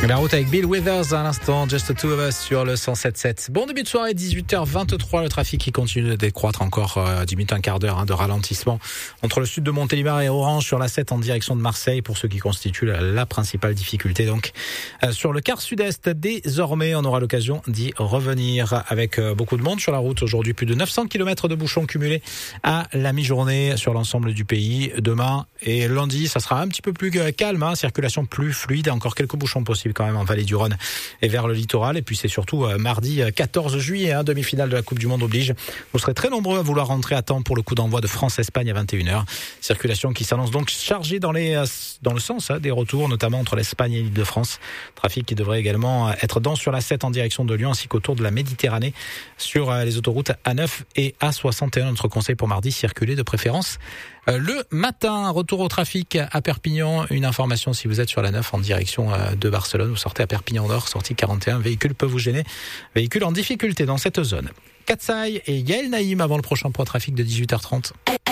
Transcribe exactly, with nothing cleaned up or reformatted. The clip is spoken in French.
La route avec Bill Withers à l'instant, Just the Two of Us sur le cent sept sept. Bon début de soirée, dix-huit heures vingt-trois, le trafic qui continue de décroître encore euh, dix minutes, un quart d'heure hein, de ralentissement entre le sud de Montélimar et Orange sur la sept en direction de Marseille pour ce qui constitue la, la principale difficulté. Donc euh, sur le quart sud-est, désormais on aura l'occasion d'y revenir avec euh, beaucoup de monde sur la route. Aujourd'hui plus de neuf cents kilomètres de bouchons cumulés à la mi-journée sur l'ensemble du pays. Demain et lundi, ça sera un petit peu plus calme, hein, circulation plus fluide, encore quelques bouchons possibles quand même en vallée du Rhône et vers le littoral. Et puis c'est surtout euh, mardi quatorze juillet, hein, demi-finale de la Coupe du Monde oblige. Vous serez très nombreux à vouloir rentrer à temps pour le coup d'envoi de France-Espagne à vingt et une heures. Circulation qui s'annonce donc chargée dans, les, euh, dans le sens hein, des retours, notamment entre l'Espagne et l'Île-de-France. Trafic qui devrait également être dense sur la sept en direction de Lyon ainsi qu'autour de la Méditerranée sur euh, les autoroutes A neuf et A soixante et un. Notre conseil pour mardi, circuler de préférence euh, le matin. Retour au trafic à Perpignan. Une information si vous êtes sur la neuf en direction euh, de Barcelone. Vous sortez à Perpignan Nord, sortie quarante et un. Véhicule peut vous gêner. Véhicule en difficulté dans cette zone. Katsai et Yael Naïm avant le prochain point trafic de dix-huit heures trente.